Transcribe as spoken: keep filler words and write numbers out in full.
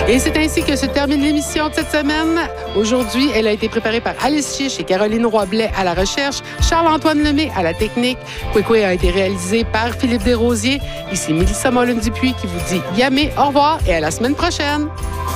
Et c'est ainsi que se termine l'émission de cette semaine. Aujourd'hui, elle a été préparée par Alice Chiche et Caroline Roy-Blais à la recherche, Charles-Antoine Lemay à la technique. Kwekwe a été réalisé par Philippe Desrosiers. Ici Mélissa Mollin-Dupuis qui vous dit yamé, au revoir et à la semaine prochaine.